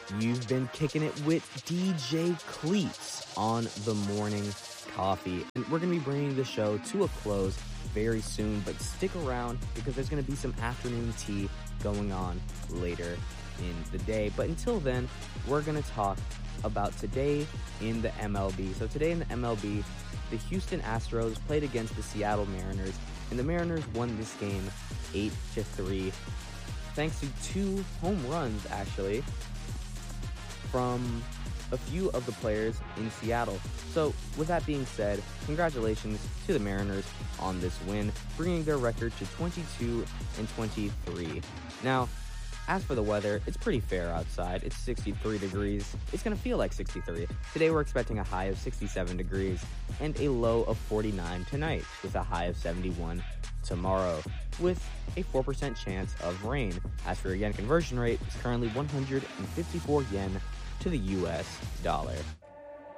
You've been kicking it with DJ Cleats on the morning coffee. And we're going to be bringing the show to a close very soon, but stick around because there's going to be some afternoon tea going on later in the day. But until then, we're going to talk about today in the MLB. So today in the MLB, the Houston Astros played against the Seattle Mariners, and the Mariners won this game 8-3, thanks to 2 home runs, actually, from a few of the players in Seattle. So with that being said, congratulations to the Mariners on this win, bringing their record to 22-23. Now, as for the weather, it's pretty fair outside. It's 63 degrees. It's going to feel like 63. Today we're expecting a high of 67 degrees and a low of 49 tonight, with a high of 71 tomorrow, with a 4% chance of rain. As for your yen conversion rate, it's currently 154 yen to the US dollar.